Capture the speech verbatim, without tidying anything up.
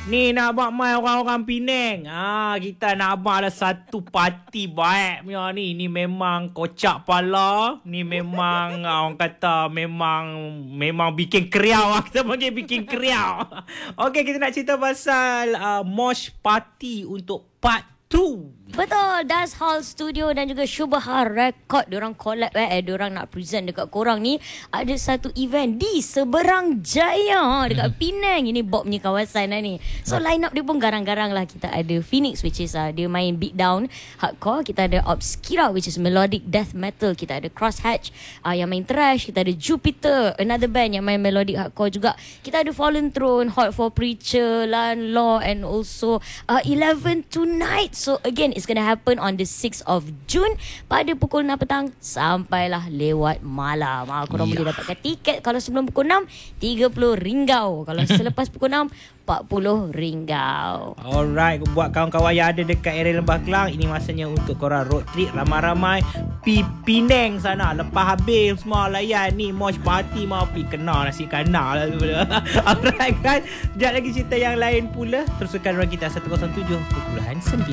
Ni nak buat mai orang-orang Penang. Ah, kita nak buat ada satu parti baik punya ni. Ni memang kocak pala. Ni memang ah, orang kata memang memang bikin kriau. Kita panggil bikin kriau. Okey, kita nak cerita pasal uh, Mosh Party untuk part dua. Betul, Das Hall Studio dan juga Syubaha Record diorang collab eh, eh diorang nak present dekat korang ni ada satu event di Seberang Jaya dekat Penang. Ini Bob punya kawasan lah ni. So line up dia pun garang-garang lah. Kita ada Phoenix which is uh, dia main beatdown hardcore, kita ada Obscura which is melodic death metal, kita ada Crosshatch uh, yang main thrash, kita ada Jupiter another band yang main melodic hardcore juga, kita ada Fallen Throne, Hot for Preacher, Lan Law and also uh, eleven Tonight. So again it's gonna happen on the sixth of June pada pukul enam petang sampailah lewat malam. Ha, korang yeah. boleh dapatkan tiket kalau sebelum pukul enam tiga puluh ringgau. Kalau selepas pukul enam empat puluh ringgau. Alright, buat kawan-kawan yang ada dekat area Lembah Kelang, ini masanya untuk korang road trip ramai-ramai pi Penang sana. Lepas habis semua layan ni Mosh Party mau pi kena nasi kandar lah tu. Alright kan. Sekejap lagi cerita yang lain pula. Teruskan orang kita seratus tujuh perpuluhan sembilan.